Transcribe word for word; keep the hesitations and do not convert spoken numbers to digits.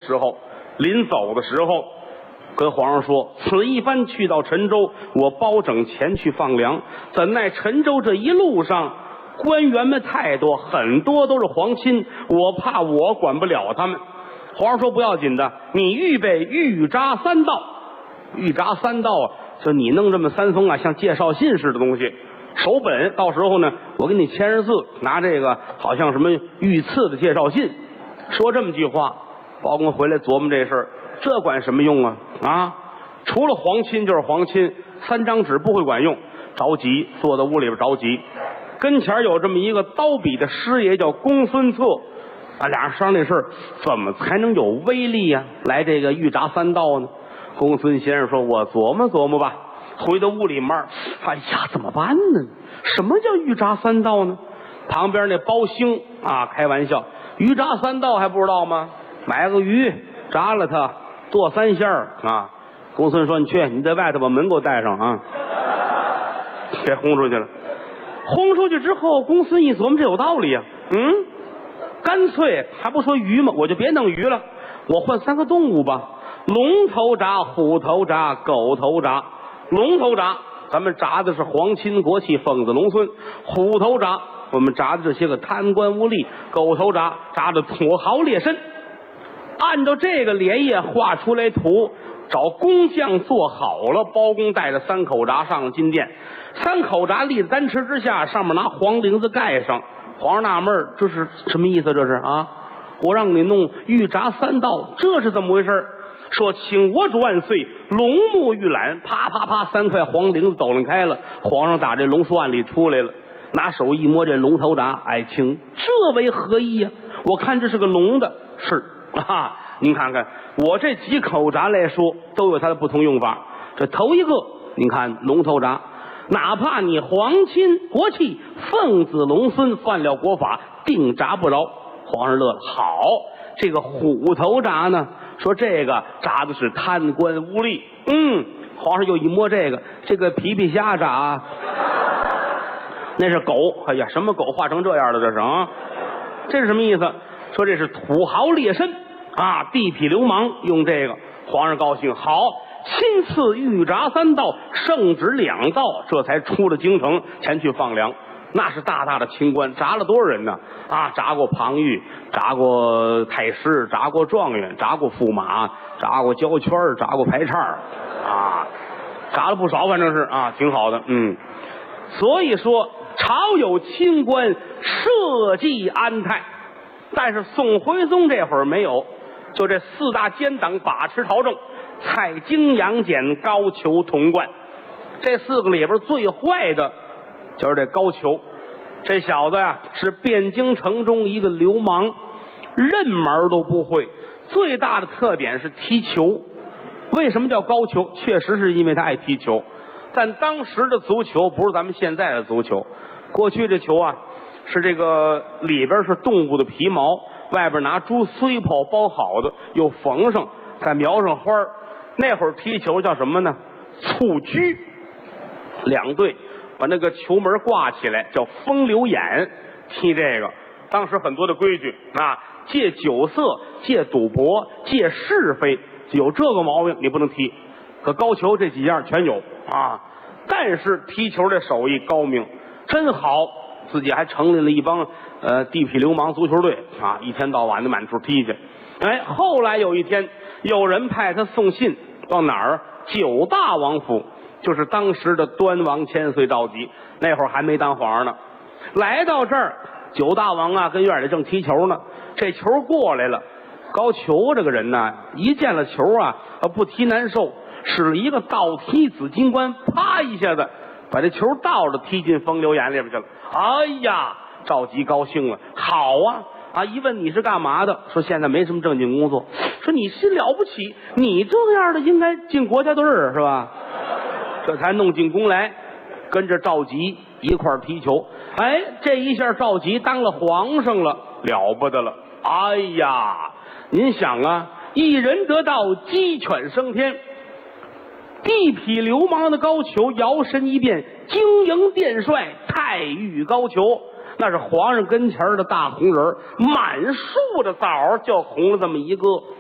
时候，临走的时候，跟皇上说：“此一番去到陈州，我包拯前去放粮。怎奈陈州这一路上官员们太多，很多都是皇亲，我怕我管不了他们。”皇上说：“不要紧的，你预备御札三道。御札三道啊，就你弄这么三封啊，像介绍信似的东西。手本到时候呢，我给你签上字，拿这个好像什么御赐的介绍信。”说这么句话，包公回来琢磨这事儿，这管什么用啊？啊，除了皇亲就是皇亲，三张纸不会管用。着急，坐在屋里边着急，跟前有这么一个刀笔的师爷叫公孙策，啊，俩人商量这事儿，怎么才能有威力呀、啊？来这个御札三道呢？公孙先生说：“我琢磨琢磨吧。”回到屋里面，哎呀，怎么办呢？什么叫御札三道呢？旁边那包兴啊，开玩笑，鱼炸三道还不知道吗？买个鱼，炸了它，剁三馅儿啊。公孙说：“你去，你在外头把门给我带上啊。”给轰出去了。轰出去之后，公孙一琢磨，这有道理呀、啊。嗯，干脆还不说鱼吗？我就别弄鱼了，我换三个动物吧。龙头铡、虎头铡、狗头铡。龙头铡，咱们铡的是皇亲国戚、凤子龙孙；虎头铡，我们铡的这些个贪官污吏；狗头铡，铡的土豪劣绅。按照这个连夜画出来图，找工匠做好了。包公带着三口铡上了金殿，三口铡立在丹池之下，上面拿黄绫子盖上。皇上纳闷，这是什么意思？这是啊，我让你弄御铡三道，这是怎么回事？说请我主万岁，龙目玉览，啪啪啪，三块黄绫子抖楞开了。皇上打这龙书案里出来了，拿手一摸这龙头铡，爱卿，这为何意呀、啊？我看这是个龙的，是啊，您看看我这几口铡来说，都有它的不同用法。这头一个，您看龙头铡，哪怕你皇亲国戚、凤子龙孙犯了国法，定铡不饶。皇上乐了，好，这个虎头铡呢？说这个铡的是贪官污吏。嗯，皇上又一摸这个，这个皮皮虾铡，那是狗。哎呀，什么狗画成这样的？这是啊，这是什么意思？说这是土豪劣绅啊，地痞流氓用这个。皇上高兴，好，亲赐御铡三道，圣旨两道，这才出了京城，前去放粮。那是大大的清官，铡了多少人呢？啊，铡过庞玉，铡过太师，铡过状元，铡过驸马，铡过胶圈，铡过排叉，啊，铡了不少，反正是啊，挺好的。嗯，所以说朝有清官，社稷安泰。但是宋徽宗这会儿没有，就这四大奸党把持朝政，蔡京、杨戬、高俅、童贯，这四个里边最坏的就是这高俅。这小子呀、啊、是汴京城中一个流氓，任门都不会，最大的特点是踢球。为什么叫高俅？确实是因为他爱踢球。但当时的足球不是咱们现在的足球，过去这球啊是这个里边是动物的皮毛，外边拿猪碎泡包好的，又缝上，再描上花。那会儿踢球叫什么呢？蹴鞠。两队把那个球门挂起来，叫风流眼，踢这个。当时很多的规矩啊，戒酒色，戒赌博，戒是非，有这个毛病你不能踢。可高俅这几样全有啊，但是踢球的手艺高明，真好，自己还成立了一帮呃地痞流氓足球队啊，一天到晚的满处踢去。哎，后来有一天，有人派他送信到哪儿？九大王府。就是当时的端王千岁赵佶，那会儿还没当皇上呢。来到这儿，九大王啊跟院里正踢球呢，这球过来了。高俅这个人呢，一见了球啊，不踢难受，使了一个倒踢紫金冠，啪一下子把这球倒着踢进风流眼里边去了。哎呀，赵佶高兴了，好啊！啊！一问你是干嘛的，说现在没什么正经工作。说你是了不起，你这样的应该进国家队儿是吧？这才弄进宫来，跟着赵佶一块儿踢球。哎，这一下赵佶当了皇上了，了不得了！哎呀，您想啊，一人得道，鸡犬升天。地痞流氓的高俅摇身一变，经营殿帅，太尉高俅。那是皇上跟前的大红人，满树的枣就红了这么一个。